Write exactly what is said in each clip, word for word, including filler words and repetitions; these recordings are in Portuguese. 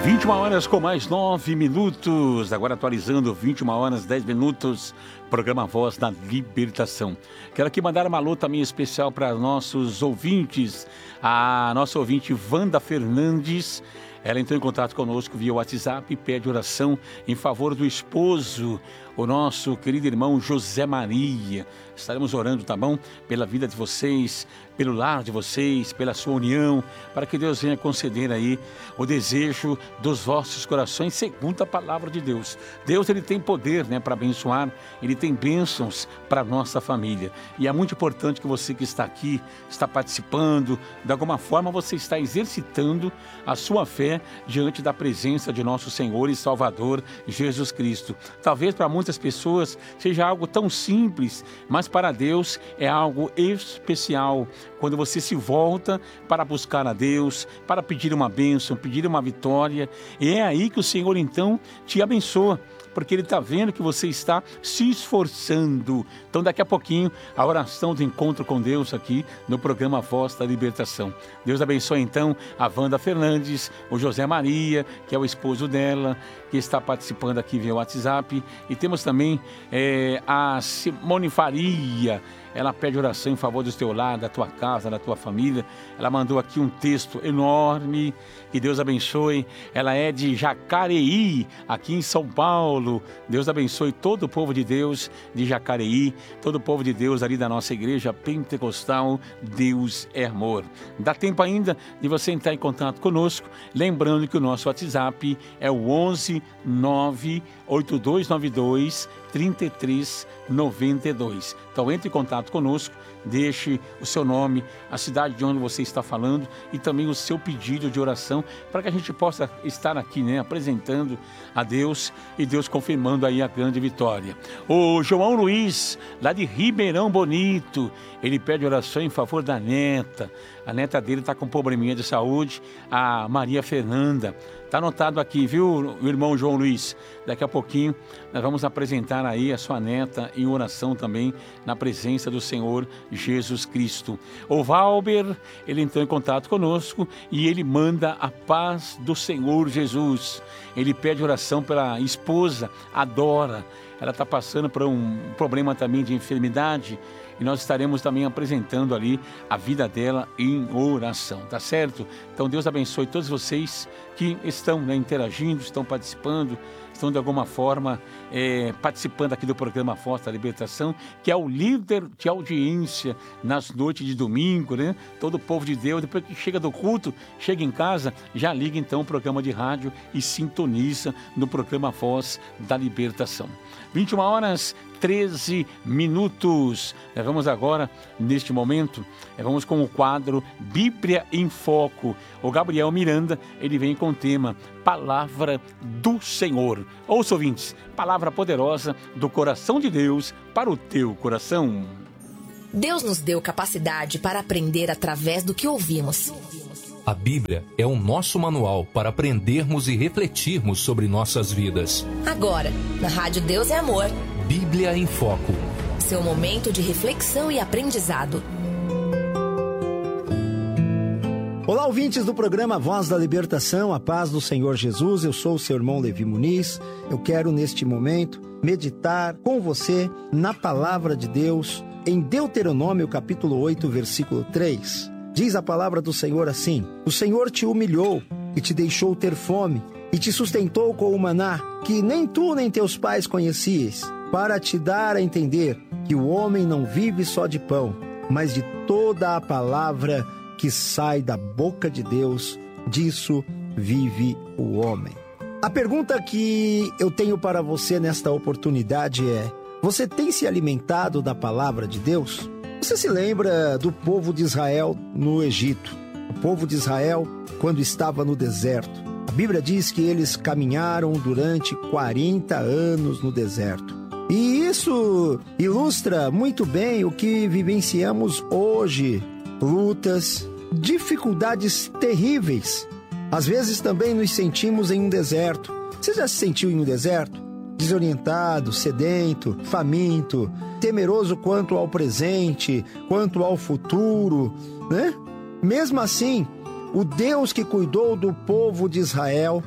vinte e uma horas com mais nove minutos, agora atualizando, vinte e uma horas, dez minutos, programa Voz da Libertação. Quero aqui mandar uma alô também especial para nossos ouvintes, a nossa ouvinte Wanda Fernandes. Ela entrou em contato conosco via WhatsApp e pede oração em favor do esposo, o nosso querido irmão José Maria. Estaremos orando, tá bom? Pela vida de vocês, pelo lar de vocês, pela sua união, para que Deus venha conceder aí o desejo dos vossos corações, segundo a palavra de Deus. Deus, ele tem poder, né, para abençoar, ele tem bênçãos para a nossa família. E é muito importante que você que está aqui, está participando, de alguma forma você está exercitando a sua fé diante da presença de nosso Senhor e Salvador Jesus Cristo. Talvez para muitas pessoas seja algo tão simples, mas para Deus é algo especial. Quando você se volta para buscar a Deus, para pedir uma bênção, pedir uma vitória, e é aí que o Senhor então te abençoa, porque Ele está vendo que você está se esforçando. Então daqui a pouquinho, a oração do encontro com Deus aqui no programa Voz da Libertação. Deus abençoe então a Wanda Fernandes, o José Maria, que é o esposo dela, que está participando aqui via WhatsApp. E temos também é, a Simone Faria. Ela pede oração em favor do teu lar, da tua casa, da tua família. Ela mandou aqui um texto enorme, que Deus abençoe. Ela é de Jacareí, aqui em São Paulo. Deus abençoe todo o povo de Deus de Jacareí, todo o povo de Deus ali da nossa igreja pentecostal. Deus é amor. Dá tempo ainda de você entrar em contato conosco, lembrando que o nosso WhatsApp é o onze nove oito dois nove dois três três nove dois. Então entre em contato conosco, deixe o seu nome, a cidade de onde você está falando e também o seu pedido de oração para que a gente possa estar aqui, né, apresentando a Deus e Deus confirmando aí a grande vitória. O João Luiz, lá de Ribeirão Bonito, ele pede oração em favor da neta. A neta dele está com probleminha de saúde, a Maria Fernanda. Está anotado aqui, viu, o irmão João Luiz? Daqui a pouquinho nós vamos apresentar aí a sua neta em oração também na presença do Senhor Jesus Cristo. O Valber, ele entrou em contato conosco e ele manda a paz do Senhor Jesus. Ele pede oração pela esposa, a Dora. Ela está passando por um problema também de enfermidade. E nós estaremos também apresentando ali a vida dela em oração, tá certo? Então Deus abençoe todos vocês que estão, né, interagindo, estão participando, estão de alguma forma é, participando aqui do programa Voz da Libertação, que é o líder de audiência nas noites de domingo, né? Todo o povo de Deus, depois que chega do culto, chega em casa, já liga então o programa de rádio e sintoniza no programa Voz da Libertação. vinte e uma horas, treze minutos. Vamos agora, neste momento, vamos com o quadro Bíblia em Foco. O Gabriel Miranda, ele vem com o tema Palavra do Senhor. Ouça, ouvintes, palavra poderosa do coração de Deus para o teu coração. Deus nos deu capacidade para aprender através do que ouvimos. A Bíblia é o nosso manual para aprendermos e refletirmos sobre nossas vidas. Agora, na Rádio Deus é Amor. Bíblia em Foco. Seu momento de reflexão e aprendizado. Olá, ouvintes do programa Voz da Libertação, a paz do Senhor Jesus. Eu sou o seu irmão Levi Muniz. Eu quero, neste momento, meditar com você na palavra de Deus, em Deuteronômio, capítulo oito, versículo três. Diz a palavra do Senhor assim: O Senhor te humilhou e te deixou ter fome, e te sustentou com o maná, que nem tu nem teus pais conhecias, para te dar a entender que o homem não vive só de pão, mas de toda a palavra que sai da boca de Deus, disso vive o homem. A pergunta que eu tenho para você nesta oportunidade é: você tem se alimentado da palavra de Deus? Você se lembra do povo de Israel no Egito? O povo de Israel, quando estava no deserto. A Bíblia diz que eles caminharam durante quarenta anos no deserto. E isso ilustra muito bem o que vivenciamos hoje. Lutas, dificuldades terríveis. Às vezes também nos sentimos em um deserto. Você já se sentiu em um deserto? Desorientado, sedento, faminto, temeroso quanto ao presente, quanto ao futuro, né? Mesmo assim, o Deus que cuidou do povo de Israel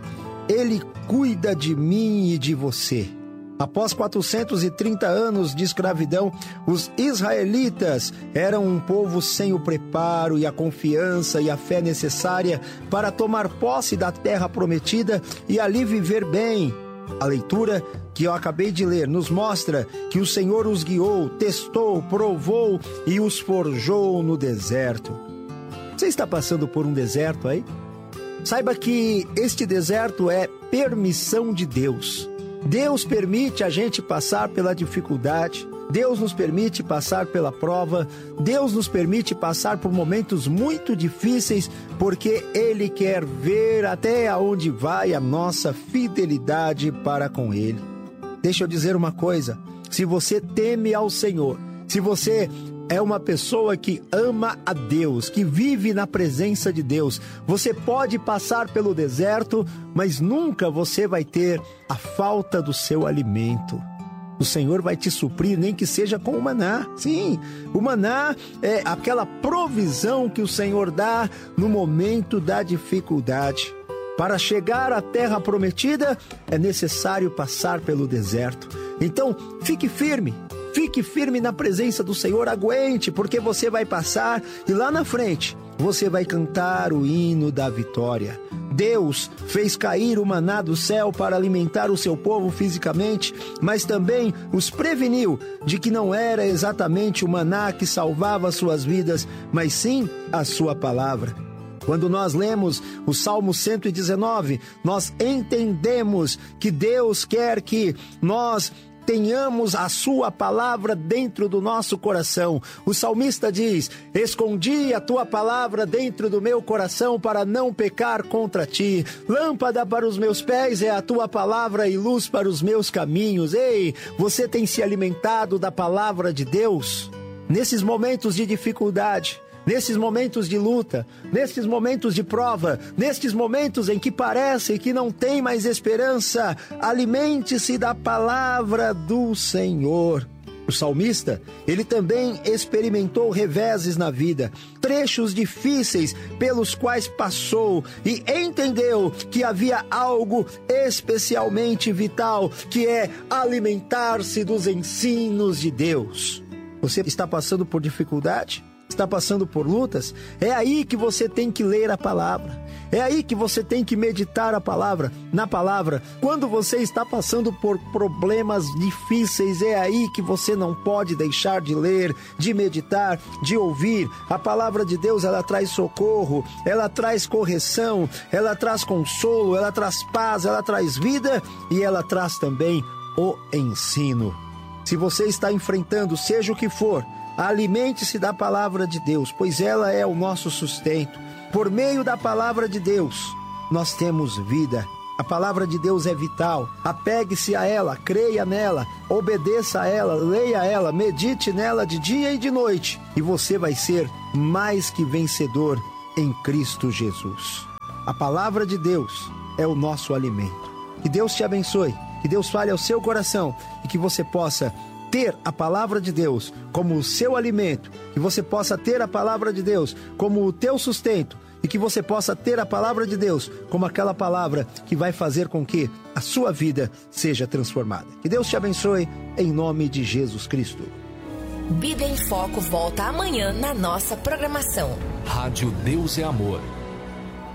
Ele cuida de mim e de você. Após quatrocentos e trinta anos de escravidão, os israelitas eram um povo sem o preparo e a confiança e a fé necessária para tomar posse da terra prometida e ali viver bem. A leitura que eu acabei de ler nos mostra que o Senhor os guiou, testou, provou e os forjou no deserto. Você está passando por um deserto aí? Saiba que este deserto é permissão de Deus. Deus permite a gente passar pela dificuldade, Deus nos permite passar pela prova, Deus nos permite passar por momentos muito difíceis, porque Ele quer ver até onde vai a nossa fidelidade para com Ele. Deixa eu dizer uma coisa, se você teme ao Senhor, se você é uma pessoa que ama a Deus, que vive na presença de Deus, você pode passar pelo deserto, mas nunca você vai ter a falta do seu alimento. O Senhor vai te suprir, nem que seja com o maná. Sim, o maná é aquela provisão que o Senhor dá no momento da dificuldade. Para chegar à terra prometida, é necessário passar pelo deserto. Então, fique firme. Fique firme na presença do Senhor, aguente, porque você vai passar e lá na frente você vai cantar o hino da vitória. Deus fez cair o maná do céu para alimentar o seu povo fisicamente, mas também os preveniu de que não era exatamente o maná que salvava suas vidas, mas sim a sua palavra. Quando nós lemos o Salmo cento e dezenove, nós entendemos que Deus quer que nós tenhamos a sua palavra dentro do nosso coração. O salmista diz: escondi a tua palavra dentro do meu coração para não pecar contra ti. Lâmpada para os meus pés é a tua palavra e luz para os meus caminhos. Ei, você tem se alimentado da palavra de Deus? Nesses momentos de dificuldade, nesses momentos de luta, nesses momentos de prova, nesses momentos em que parece que não tem mais esperança, alimente-se da palavra do Senhor. O salmista, ele também experimentou reveses na vida, trechos difíceis pelos quais passou e entendeu que havia algo especialmente vital, que é alimentar-se dos ensinos de Deus. Você está passando por dificuldade? Está passando por lutas? É aí que você tem que ler a palavra. É aí que você tem que meditar a palavra, na palavra. Quando você está passando por problemas difíceis, é aí que você não pode deixar de ler, de meditar, de ouvir. A palavra de Deus, ela traz socorro, ela traz correção, ela traz consolo, ela traz paz, ela traz vida e ela traz também o ensino. Se você está enfrentando, seja o que for, alimente-se da palavra de Deus, pois ela é o nosso sustento. Por meio da palavra de Deus, nós temos vida. A palavra de Deus é vital. Apegue-se a ela, creia nela, obedeça a ela, leia ela, medite nela de dia e de noite. E você vai ser mais que vencedor em Cristo Jesus. A palavra de Deus é o nosso alimento. Que Deus te abençoe, que Deus fale ao seu coração e que você possa ter a palavra de Deus como o seu alimento, que você possa ter a palavra de Deus como o teu sustento e que você possa ter a palavra de Deus como aquela palavra que vai fazer com que a sua vida seja transformada. Que Deus te abençoe em nome de Jesus Cristo. Bíblia em Foco volta amanhã na nossa programação. Rádio Deus é Amor.